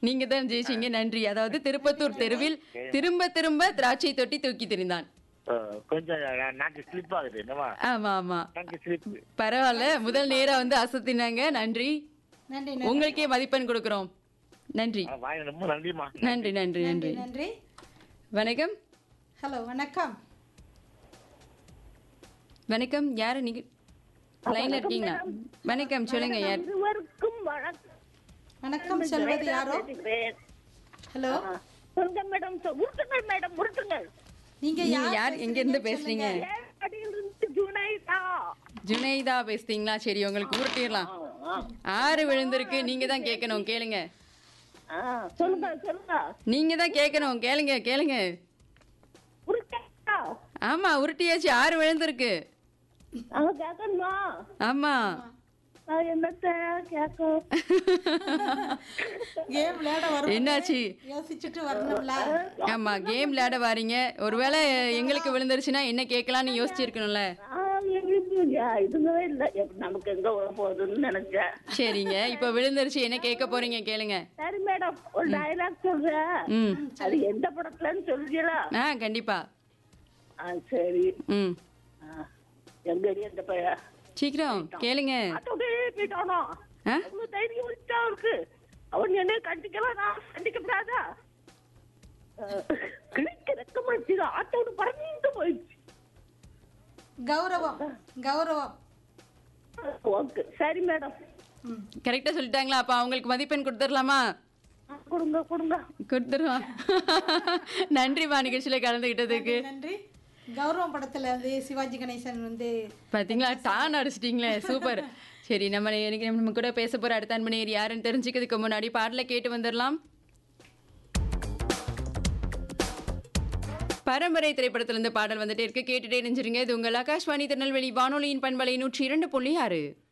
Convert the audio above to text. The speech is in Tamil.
நீங்க தான் ஜெயிச்சீங்க. நன்றி. அதாவது திருப்பத்தூர் தெருவில் திரும்ப திரும்ப திராட்சை தொட்டி தூக்கி திரிந்தான். கொஞ்சம் நாக்கு ஸ்லிப் ஆகுது என்னவா? ஆமா ஆமா, நாக்கு ஸ்லிப். பரவாயில்ல. முதல் நேரா வந்து அசத்தினாங்க. நன்றி. நன்றி உங்களுக்கே மதிப்பெண் கொடுக்கிறோம். நன்றி வாங்க, ரொம்ப நன்றிமா. நன்றி நன்றி நன்றி நன்றி. நன்றி. வணக்கம் ஹலோ வணக்கம். வணக்கம். யாரு நீங்க லைன்ல இருக்கீங்களா? வணக்கம், சொல்லுங்க யார்? இருவருக்கும் வணக்கம். வணக்கம் சொல்வது யாரோ? ஹலோ சொல்லுங்க மேடம். உருட்டுங்கள் மேடம், உருட்டுங்கள். நீங்க நீங்க யார் யார் எங்க இருந்து பேசுறீங்க? அடியிலிருந்து ஜுனைதா. ஜுனைதா பேசுறீங்களா? சரி, உங்களுக்கு உருட்டிடலாம். 6 விழுந்திருக்கு. நீங்க தான் கேட்கணும், கேளுங்க. சொல்லுங்க சொல்லுங்க. நீங்க தான் கேட்கணும், கேளுங்க கேளுங்க. உருட்டா ஆமா, உருட்டியாச்சு. 6 விழுந்திருக்கு. நாங்க கேட்கணுமா? ஆமா. நான் என்னத்த கேட்க? கேம் விளையாட வரும். என்னாச்சு? யோசிச்சுட்டு வரணும்ல. ஆமா, கேம் விளையாட வாரீங்க. ஒருவேளை எங்களுக்கு விழுந்துருச்சுன்னா என்ன கேட்கலாம்னு யோசிச்சிருக்கணும்ல. இதுவே இல்ல, நமக்கு எங்க வர போகுதுன்னு நினைச்சேன். சரிங்க, இப்ப விழுந்துருச்சு. என்ன கேட்க போறீங்க, கேளுங்க. சரி மேடம், ஒரு டயலாக் சொல்றேன். ம். அது எந்த படத்துலன்னு சொல்றீங்களா? கண்டிப்பா. சரி. ம். எங்க அந்த பையன் சீக்கிரம் கேளுங்க. போயிட்டானோ? ஆ? அவ்வளவு தைரியம் வச்சா இருக்கு. அவன் என்ன கண்டிக்கலாம், நான் கண்டிக்கப்படாதா? கிழிக்க ரெக்கமாச்சு, ஆட்டோடு பறந்து போயிடுச்சு. கௌரவம் கௌரவம். ஓகே, சரி மேடம். கரெக்டா சொல்லிட்டாங்களா? அப்ப அவங்களுக்கு மதிப்பெண் கொடுத்துடலாமா? கொடுங்க கொடுங்க. கொடுத்துருவோம். நன்றிமா, நிகழ்ச்சியில கலந்துகிட்டதுக்கு. நன்றி. கௌரவம் படத்துல வந்து சிவாஜி கணேசன் வந்து பாத்தீங்களா, டான் அடிச்சிட்டீங்களே, சூப்பர். சரி, நம்ம கூட பேச போற அடுத்த அன்பனையர் யாருன்னு தெரிஞ்சுக்கிறதுக்கு முன்னாடி பாடலை கேட்டு வந்துடலாம். பரம்பரை திரைப்படத்திலிருந்து பாடல் வந்துட்டே இருக்கு. கேட்டுட்டே நெஞ்சிருங்க. இது உங்கள் ஆகாஷ்வாணி திருநெல்வேலி வானொலியின் பண்பலை 102.6.